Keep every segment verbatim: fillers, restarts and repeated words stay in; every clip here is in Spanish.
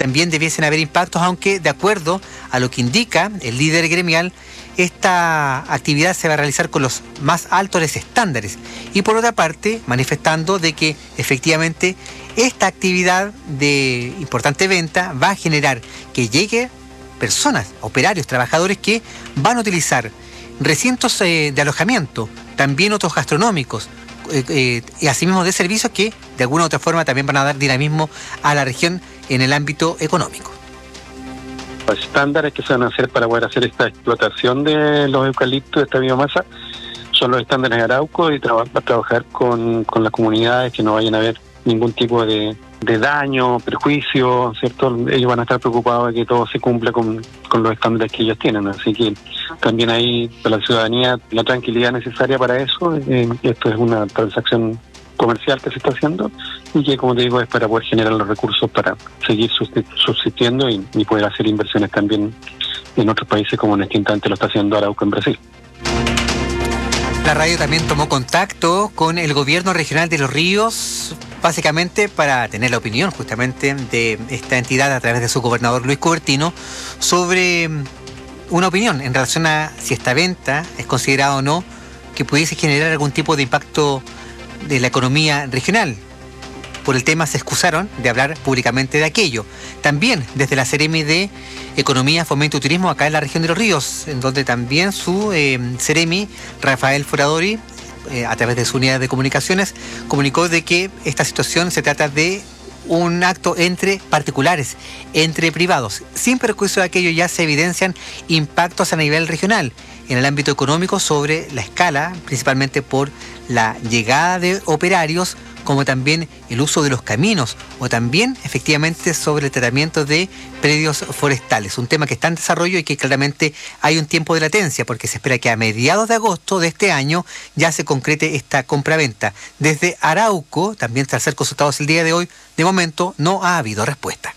también debiesen haber impactos, aunque de acuerdo a lo que indica el líder gremial, esta actividad se va a realizar con los más altos estándares. Y por otra parte, manifestando de que efectivamente esta actividad de importante venta va a generar que llegue personas, operarios, trabajadores que van a utilizar recintos eh, de alojamiento, también otros gastronómicos, eh, eh, y asimismo de servicios que de alguna u otra forma también van a dar dinamismo a la región en el ámbito económico. Los estándares que se van a hacer para poder hacer esta explotación de los eucaliptos, de esta biomasa, son los estándares de Arauco y tra- va a trabajar con, con las comunidades, que no vayan a haber ningún tipo de, de daño, perjuicio, ¿cierto? Ellos van a estar preocupados de que todo se cumpla con, con los estándares que ellos tienen, así que también ahí para la ciudadanía la tranquilidad necesaria para eso. Eh, esto es una transacción comercial que se está haciendo y que, como te digo, es para poder generar los recursos para seguir subsistiendo y, y poder hacer inversiones también en otros países, como en este instante lo está haciendo Arauco en Brasil. La radio también tomó contacto con el gobierno regional de Los Ríos, básicamente para tener la opinión justamente de esta entidad a través de su gobernador Luis Cubertino sobre una opinión en relación a si esta venta es considerada o no que pudiese generar algún tipo de impacto de la economía regional. Por el tema se excusaron de hablar públicamente de aquello. También desde la Seremi de Economía, Fomento y Turismo acá en la región de Los Ríos, en donde también su eh, Seremi, Rafael Foradori, eh, a través de su unidad de comunicaciones, comunicó de que esta situación se trata de un acto entre particulares, entre privados. Sin perjuicio de aquello ya se evidencian impactos a nivel regional en el ámbito económico sobre la escala, principalmente por la llegada de operarios, como también el uso de los caminos o también efectivamente sobre el tratamiento de predios forestales. Un tema que está en desarrollo y que claramente hay un tiempo de latencia porque se espera que a mediados de agosto de este año ya se concrete esta compraventa. Desde Arauco, también tras ser consultados el día de hoy, de momento no ha habido respuesta.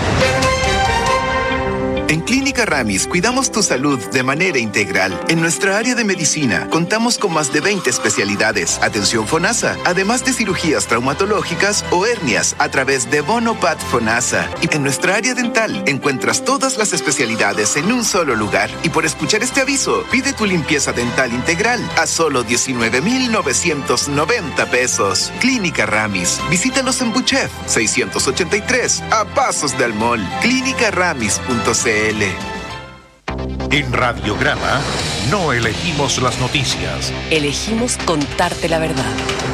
En Clínica Ramis cuidamos tu salud de manera integral. En nuestra área de medicina contamos con más de veinte especialidades, atención FONASA, además de cirugías traumatológicas o hernias a través de Bonopat FONASA. Y en nuestra área dental encuentras todas las especialidades en un solo lugar. Y por escuchar este aviso, pide tu limpieza dental integral a solo diecinueve mil novecientos noventa pesos. Clínica Ramis. Visítalos en Buchef seiscientos ochenta y tres, a pasos del mall. clínica ramis punto c l. En Radiograma no elegimos las noticias. Elegimos contarte la verdad.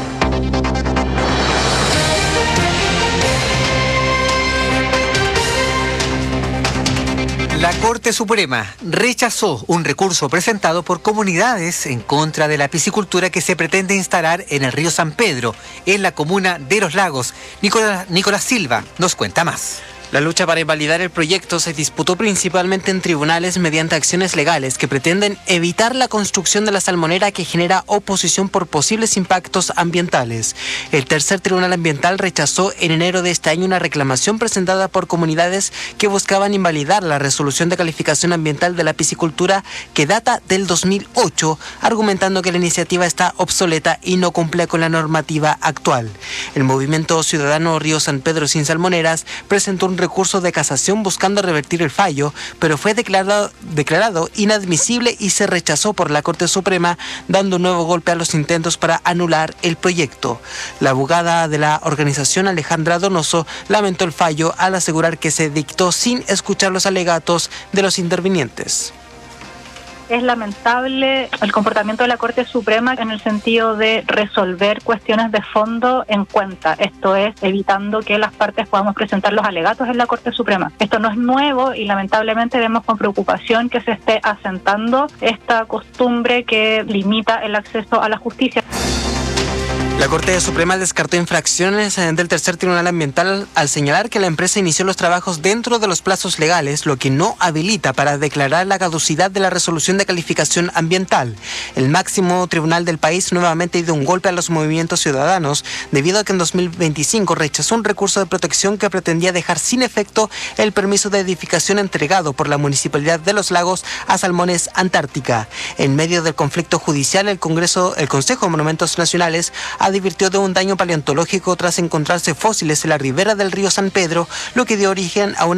La Corte Suprema rechazó un recurso presentado por comunidades en contra de la piscicultura que se pretende instalar en el río San Pedro, en la comuna de Los Lagos. Nicolás, Nicolás Silva nos cuenta más. La lucha para invalidar el proyecto se disputó principalmente en tribunales mediante acciones legales que pretenden evitar la construcción de la salmonera que genera oposición por posibles impactos ambientales. El tercer tribunal ambiental rechazó en enero de este año una reclamación presentada por comunidades que buscaban invalidar la resolución de calificación ambiental de la piscicultura que data del dos mil ocho, argumentando que la iniciativa está obsoleta y no cumple con la normativa actual. El movimiento ciudadano Río San Pedro Sin Salmoneras presentó un recurso de casación buscando revertir el fallo, pero fue declarado, declarado inadmisible y se rechazó por la Corte Suprema, dando un nuevo golpe a los intentos para anular el proyecto. La abogada de la organización, Alejandra Donoso, lamentó el fallo al asegurar que se dictó sin escuchar los alegatos de los intervinientes. Es lamentable el comportamiento de la Corte Suprema en el sentido de resolver cuestiones de fondo en cuenta. Esto es, evitando que las partes podamos presentar los alegatos en la Corte Suprema. Esto no es nuevo y lamentablemente vemos con preocupación que se esté asentando esta costumbre que limita el acceso a la justicia. La Corte Suprema descartó infracciones del tercer tribunal ambiental al señalar que la empresa inició los trabajos dentro de los plazos legales, lo que no habilita para declarar la caducidad de la resolución de calificación ambiental. El máximo tribunal del país nuevamente dio un golpe a los movimientos ciudadanos debido a que en dos mil veinticinco rechazó un recurso de protección que pretendía dejar sin efecto el permiso de edificación entregado por la Municipalidad de Los Lagos a Salmones Antártica. En medio del conflicto judicial, el Congreso, el Consejo de Monumentos Nacionales advirtió de un daño paleontológico tras encontrarse fósiles en la ribera del río San Pedro, lo que dio origen a una